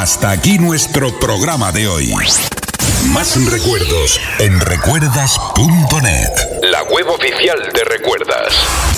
Hasta aquí nuestro programa de hoy. Más recuerdos en recuerdas.net, la web oficial de Recuerdas.